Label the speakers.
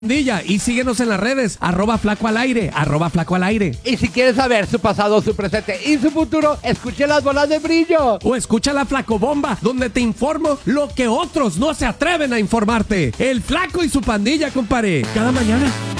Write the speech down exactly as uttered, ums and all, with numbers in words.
Speaker 1: Pandilla, y síguenos en las redes, arroba flaco al aire, arroba flaco al aire.
Speaker 2: Y si quieres saber su pasado, su presente y su futuro, escuche Las Bolas de Brillo.
Speaker 1: O escucha la Flacobomba, donde te informo lo que otros no se atreven a informarte. El Flaco y su pandilla, compadre. Cada mañana.